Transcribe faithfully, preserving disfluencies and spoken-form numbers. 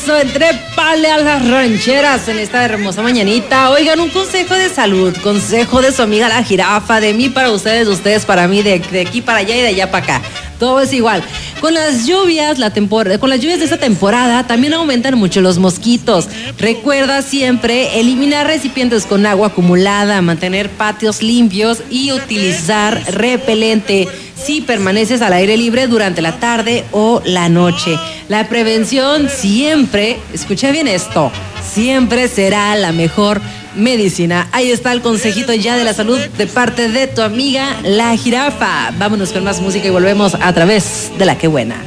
eso, entrépale a las rancheras en esta hermosa mañanita. Oigan, un consejo de salud, consejo de su amiga la jirafa, de mí para ustedes, de ustedes para mí, de, de aquí para allá y de allá para acá. Todo es igual. Con las lluvias, la temporada, con las lluvias de esta temporada también aumentan mucho los mosquitos. Recuerda siempre eliminar recipientes con agua acumulada, mantener patios limpios y utilizar repelente si permaneces al aire libre durante la tarde o la noche. La prevención siempre, escucha bien esto, siempre será la mejor medicina. Ahí está el consejito ya de la salud de parte de tu amiga la jirafa. Vámonos con más música y volvemos a través de La Que Buena.